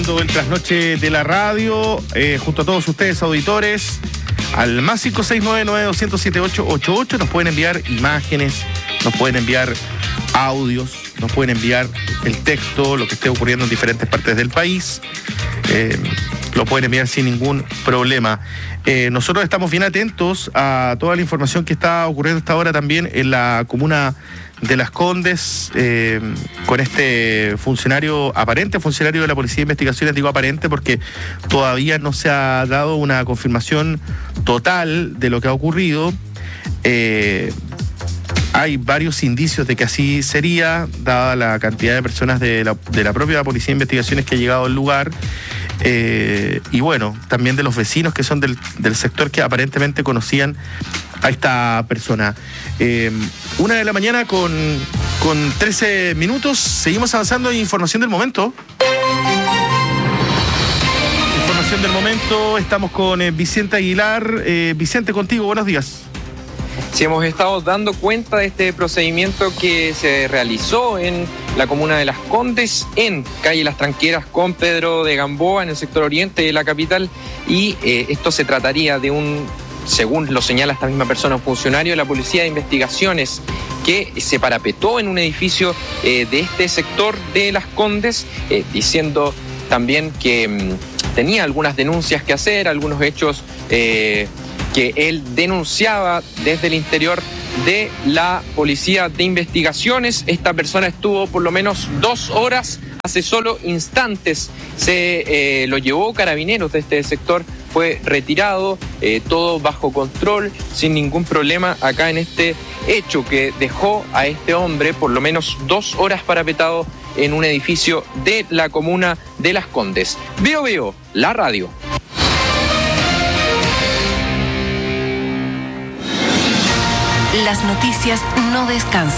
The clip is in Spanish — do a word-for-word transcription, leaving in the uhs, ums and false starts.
El trasnoche de la radio, eh, junto a todos ustedes, auditores, al más cinco seis nueve nueve dos cero siete ocho ocho ocho, nos pueden enviar imágenes, nos pueden enviar audios, nos pueden enviar el texto, lo que esté ocurriendo en diferentes partes del país, eh, lo pueden enviar sin ningún problema. Eh, nosotros estamos bien atentos a toda la información que está ocurriendo hasta ahora también en la comuna de Las Condes, eh, con este funcionario, aparente funcionario de la Policía de Investigaciones. Digo aparente porque todavía no se ha dado una confirmación total de lo que ha ocurrido. Eh, hay varios indicios de que así sería, dada la cantidad de personas de la, de la propia Policía de Investigaciones que ha llegado al lugar. Eh, y bueno, también de los vecinos que son del, del sector, que aparentemente conocían a esta persona. Eh, una de la mañana con, con trece minutos. Seguimos avanzando en información del momento. Información del momento. Estamos con eh, Vicente Aguilar. Eh, Vicente, contigo, buenos días. Sí, hemos estado dando cuenta de este procedimiento que se realizó en la comuna de Las Condes, en calle Las Tranqueras con Pedro de Gamboa, en el sector oriente de la capital, y eh, esto se trataría de un, según lo señala esta misma persona, un funcionario de la Policía de Investigaciones que se parapetó en un edificio eh, de este sector de Las Condes, eh, diciendo también que mmm, tenía algunas denuncias que hacer, algunos hechos eh, que él denunciaba desde el interior de la Policía de Investigaciones. Esta persona estuvo por lo menos dos horas, hace solo instantes se eh, lo llevó Carabineros de este sector, fue retirado, eh, todo bajo control, sin ningún problema acá en este hecho que dejó a este hombre por lo menos dos horas parapetado en un edificio de la comuna de Las Condes. Veo Veo, la radio. Las noticias no descansan.